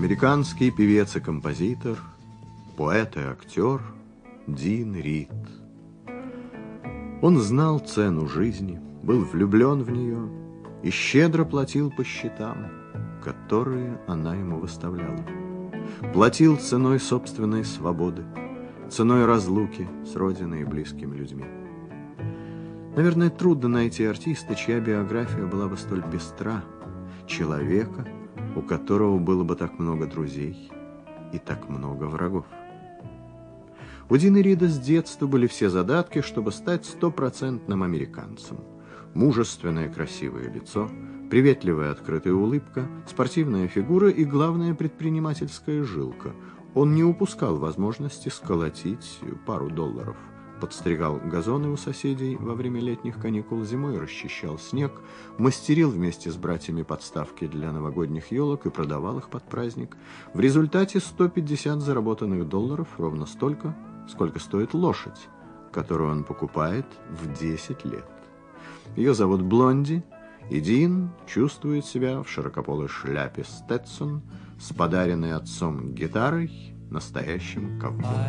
Американский певец и композитор, поэт и актер Дин Рид. Он знал цену жизни, был влюблен в нее и щедро платил по счетам, которые она ему выставляла. Платил ценой собственной свободы, ценой разлуки с родиной и близкими людьми. Наверное, трудно найти артиста, чья биография была бы столь пестра, человека, у которого было бы так много друзей и так много врагов. У Дина Рида с детства были все задатки, чтобы стать стопроцентным американцем. Мужественное красивое лицо, приветливая открытая улыбка, спортивная фигура и, главное, предпринимательская жилка. Он не упускал возможности сколотить пару долларов. Подстригал газоны у соседей во время летних каникул, зимой расчищал снег, мастерил вместе с братьями подставки для новогодних елок и продавал их под праздник. В результате 150 заработанных долларов, ровно столько, сколько стоит лошадь, которую он покупает в 10 лет. Ее зовут Блонди, и Дин чувствует себя в широкополой шляпе Стетсон с подаренной отцом гитарой настоящим ковбоем.